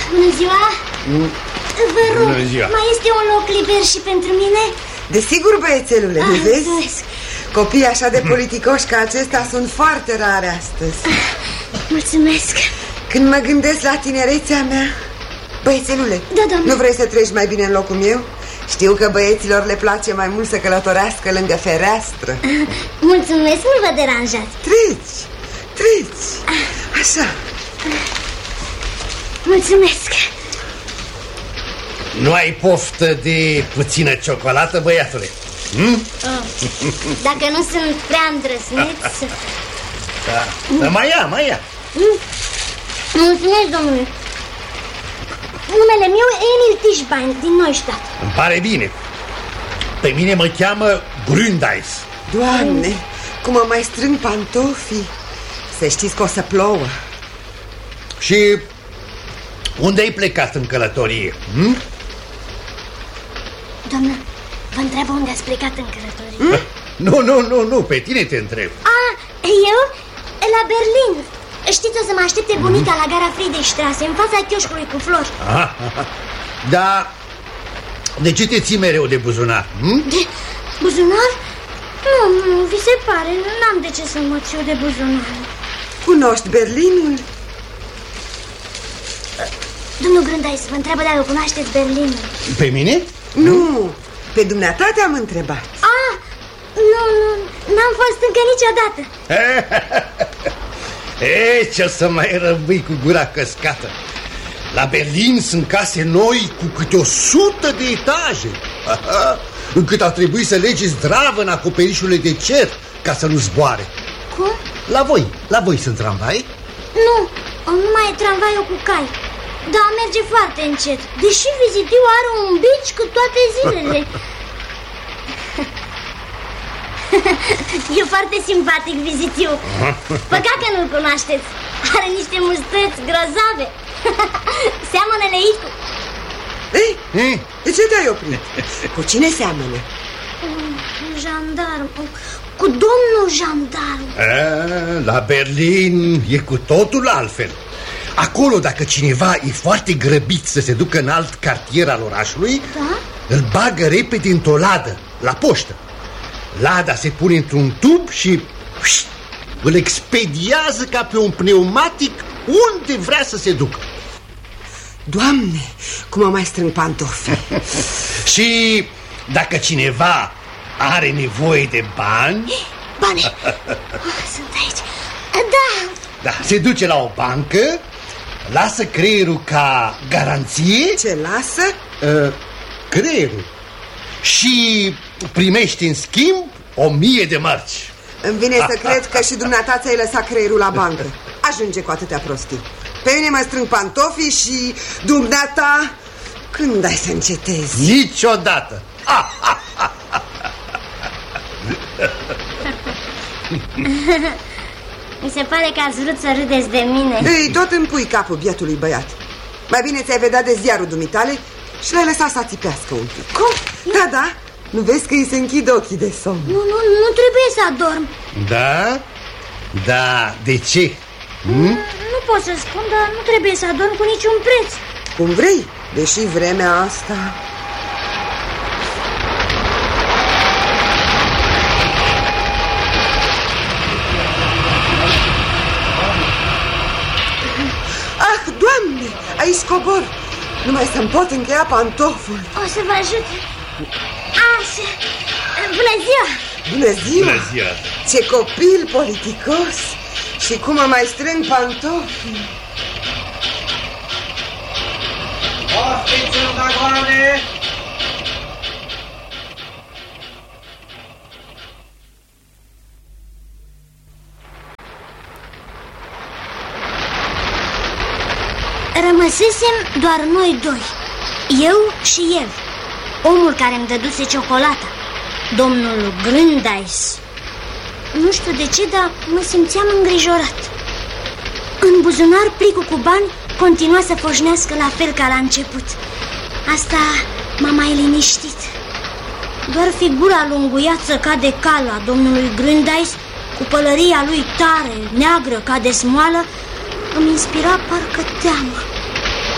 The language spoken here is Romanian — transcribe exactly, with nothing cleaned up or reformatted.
Bună ziua! Mm. Vă rog, Bună ziua. mai este un loc liber și pentru mine? Desigur, băiețelule, nu Ah, vezi? mulțumesc. Copii așa de politicoși ca acesta sunt foarte rare astăzi. Mulțumesc. Când mă gândesc la tinerețea mea... Băiețelule, da, doamne. Nu vrei să treci mai bine în locul meu? Știu că băieților le place mai mult să călătorească lângă fereastră. Mulțumesc, nu vă deranjați. Treci, treci. Așa. Mulțumesc. Nu ai poftă de puțină ciocolată, băiatule? Hm? Dacă nu sunt prea îndrăzneți. Da, dar mai ia, mai ia. Mulțumesc, domnule. Numele meu e Emil Tischbein, din Neustadt. Îmi pare bine. Pe mine mă cheamă Gründeis. Doamne, cum mă mai strâng pantofii. Să știți că o să plouă. Și unde ai plecat în călătorie? Hm? Doamnă, vă întreabă unde ați plecat în călătorie? Hm? Nu, nu, nu, nu, pe tine te întreb. A, eu? La Berlin. Știți, o să mă aștepte bunica la gara Friedrichstraße, în fața chioșcului cu flori. Aha, aha. Da, de ce te ții mereu de buzunar? Hm? De buzunar? Nu, nu, vi se pare, n-am de ce să mă țiu de buzunar. Cunoști Berlinul? Domnul Gründeis, vă întreabă dacă cunoașteți Berlinul. Pe mine? Nu, pe dumneata te-am întrebat. Ah, nu, nu, n-am fost încă niciodată. E, ce să mai răbâi cu gura căscată. La Berlin sunt case noi cu câte o sută de etaje. Încât a trebuit să legi zdravă în acoperișurile de cer ca să nu zboare. Cum? La voi, la voi sunt tramvai? Nu, numai e tramvaiul cu cai. Dar merge foarte încet. Deși Vizitiu are un bici cu toate zilele. E foarte simpatic Vizitiu. Păcat că nu-l cunoașteți. Are niște mustăți grozave. Seamănă leicu. Ei, Ei? de ce te-ai oprit? Cu cine seamănă? Un jandarm. Cu domnul jandarm. A, la Berlin e cu totul altfel. Acolo, dacă cineva e foarte grăbit să se ducă în alt cartier al orașului, Da? îl bagă repede într-o ladă, la poștă. Lada se pune într-un tub și uș, îl expediază ca pe un pneumatic unde vrea să se ducă. Doamne, cum mă mai strâng pantofii. Și dacă cineva are nevoie de bani, Bani. Oh, sunt aici. Da. da, se duce la o bancă, lasă creierul ca garanție. Ce lasă? Uh, creierul. Și primești în schimb o mie de mărci. Îmi vine să cred că și dumneata ți-ai lăsat creierul la bancă. Ajunge cu atâtea prostii. Pe mine mă strâng pantofii și dumneata... Când ai să încetezi? Niciodată. Mi se pare că ați vrut să râdeți de mine. Ei, tot îmi pui capul bietului băiat. Mai bine ți-ai vedea de ziarul dumitale și l-ai lăsat să țipească un pic. Cum? Da, da, nu vezi că îi se închid ochii de somn? Nu, nu, nu trebuie să adorm. Da? Da, de ce? Hmm? Nu pot să spun, dar nu trebuie să adorm cu niciun preț. Cum vrei, deși vremea asta... Ah, Doamne, aici cobor. Nu mai să-mi pot încheia pantoful. O să vă ajut. Așa. Bună ziua! Bună ziua! Bună ziua! Ce copil politicos! Și cum mă mai strâng pantofii. Poftiți în vagoane! Rămăsesem doar noi doi, eu și el, omul care îmi dăduse ciocolata, domnul Gründeis. Nu știu de ce, dar mă simțeam îngrijorat. În buzunar, plicul cu bani continua să foșnească la fel ca la început. Asta m-a mai liniștit. Doar figura lunguiață ca de cal a domnului Gründeis, cu pălăria lui tare, neagră ca de smoală, îmi inspira parcă teamă.